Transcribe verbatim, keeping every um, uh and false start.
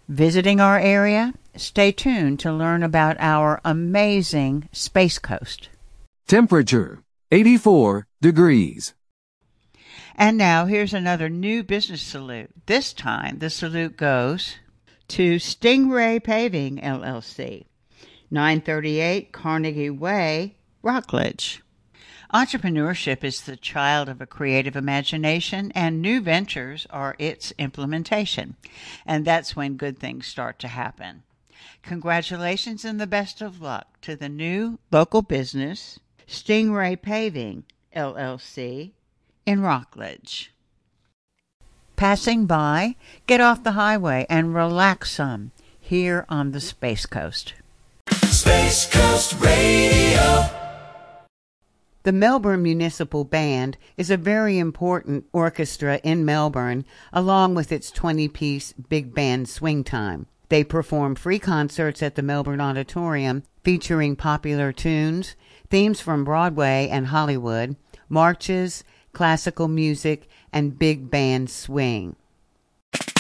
Visiting our area? Stay tuned to learn about our amazing Space Coast. Temperature, eighty-four degrees. And now here's another new business salute. This time the salute goes to Stingray Paving, L L C, nine thirty-eight Carnegie Way, Rockledge. Entrepreneurship is the child of a creative imagination, and new ventures are its implementation. And that's when good things start to happen. Congratulations and the best of luck to the new local business, Stingray Paving, L L C, in Rockledge. Passing by, get off the highway and relax some here on the Space Coast. Space Coast Radio. The Melbourne Municipal Band is a very important orchestra in Melbourne, along with its twenty-piece big band swing time. They perform free concerts at the Melbourne Auditorium featuring popular tunes, themes from Broadway and Hollywood, marches, classical music, and big band swing.